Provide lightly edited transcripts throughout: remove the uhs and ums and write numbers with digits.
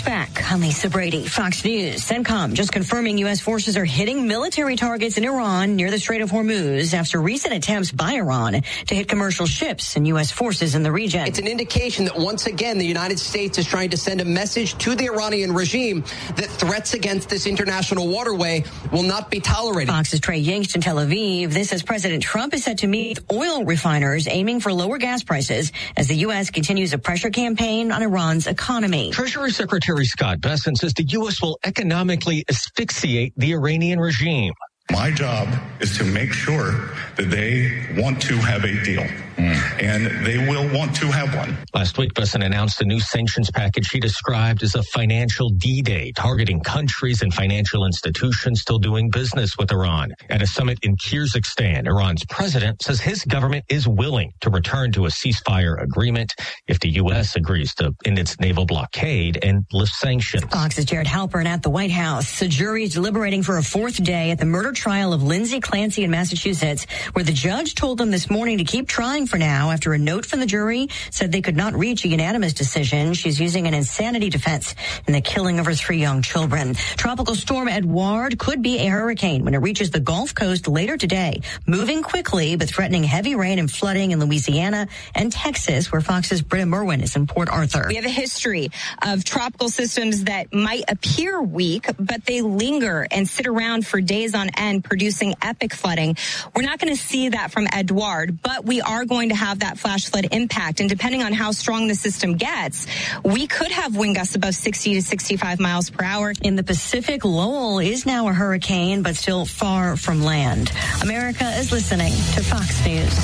back. I'm Lisa Brady, Fox News. CENTCOM just confirming U.S. forces are hitting military targets in Iran near the Strait of Hormuz after recent attempts by Iran to hit commercial ships and U.S. forces in the region. It's an indication that once again the United States is trying to send a message to the Iranian regime that threats against this international waterway will not be tolerated. Fox's Trey Yingst in Tel Aviv. This as President Trump is set to meet oil refiners aiming for lower gas prices as the U.S. continues a pressure campaign on Iran's economy. Treasury Secretary Scott Bessent says the U.S. will economically asphyxiate the Iranian regime. My job is to make sure that they want to have a deal, and they will want to have one. Last week, Bessent announced a new sanctions package he described as a financial D-Day, targeting countries and financial institutions still doing business with Iran. At a summit in Kyrgyzstan, Iran's president says his government is willing to return to a ceasefire agreement if the U.S. agrees to end its naval blockade and lift sanctions. Fox's Jared Halpern at the White House. The jury is deliberating for a fourth day at the murder trial of Lindsay Clancy in Massachusetts, where the judge told them this morning to keep trying for now after a note from the jury said they could not reach a unanimous decision. She's using an insanity defense in the killing of her 3 young children. Tropical storm Edouard could be a hurricane when it reaches the Gulf Coast later today, moving quickly but threatening heavy rain and flooding in Louisiana and Texas, where Fox's Britta Merwin is in Port Arthur. We have a history of tropical systems that might appear weak, but they linger and sit around for days on end, producing epic flooding. We're not going to see that from Edouard, but we are going to have that flash flood impact. And depending on how strong the system gets, we could have wind gusts above 60 to 65 miles per hour. In the Pacific, Lowell is now a hurricane, but still far from land. America is listening to Fox News.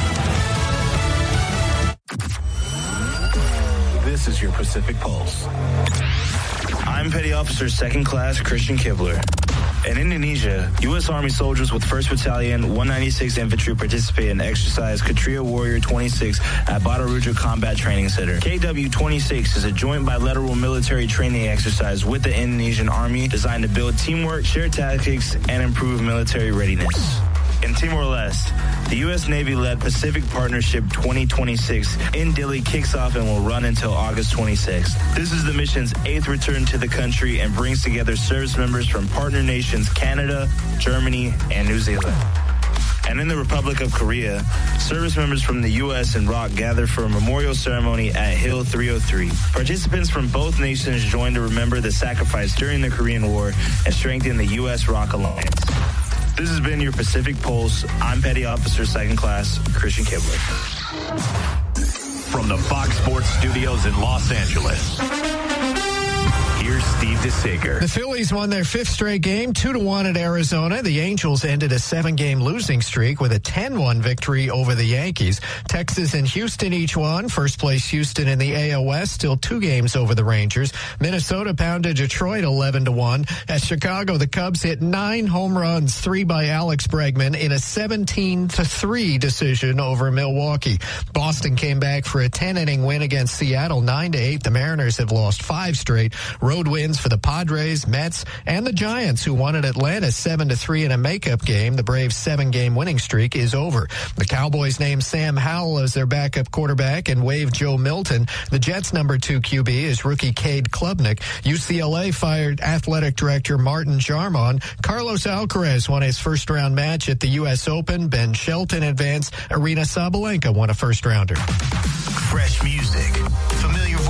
This is your Pacific Pulse. I'm Petty Officer 2nd Class Christian Kibler. In Indonesia, U.S. Army soldiers with 1st Battalion, 196th Infantry participate in exercise Kshatriya Warrior 26 at Batu Raja Combat Training Center. KW-26 is a joint bilateral military training exercise with the Indonesian Army designed to build teamwork, share tactics, and improve military readiness. In Timor-Leste, the U.S. Navy-led Pacific Partnership 2026 in Dili kicks off and will run until August 26th. This is the mission's 8th return to the country and brings together service members from partner nations Canada, Germany, and New Zealand. And in the Republic of Korea, service members from the U.S. and ROK gather for a memorial ceremony at Hill 303. Participants from both nations join to remember the sacrifice during the Korean War and strengthen the U.S.-ROK alliance. This has been your Pacific Pulse. I'm Petty Officer 2nd Class Christian Kibler. From the Fox Sports Studios in Los Angeles, here's Steve DeSager. The Phillies won their 5th straight game, 2-1 at Arizona. The Angels ended a 7-game losing streak with a 10-1 victory over the Yankees. Texas and Houston each won. First place Houston in the AL West, still 2 games over the Rangers. Minnesota pounded Detroit 11-1. At Chicago, the Cubs hit 9 home runs, 3 by Alex Bregman in a 17-3 decision over Milwaukee. Boston came back for a 10-inning win against Seattle, 9-8. The Mariners have lost 5 straight. Road wins for the Padres, Mets, and the Giants, who won at Atlanta 7-3 in a makeup game. The Braves' 7-game winning streak is over. The Cowboys named Sam Howell as their backup quarterback and waived Joe Milton. The Jets' number 2 QB is rookie Cade Klubnik. UCLA fired athletic director Martin Jarmon. Carlos Alcaraz won his first-round match at the U.S. Open. Ben Shelton advanced. Arina Sabalenka won a first-rounder. Fresh music, familiar